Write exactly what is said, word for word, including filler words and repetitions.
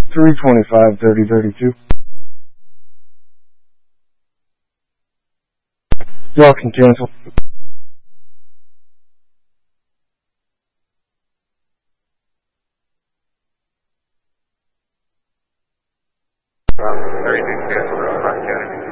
three twenty-five, thirty, thirty-two. Y'all can cancel. thirty-six cancel, Rock County.